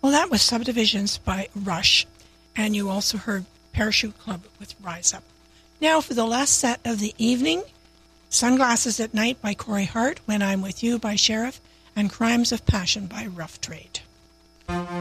Well, that was Subdivisions by Rush, and you also heard Parachute Club with Rise Up. Now for the last set of the evening, Sunglasses at Night by Corey Hart, When I'm With You by Sheriff, and Crimes of Passion by Rough Trade.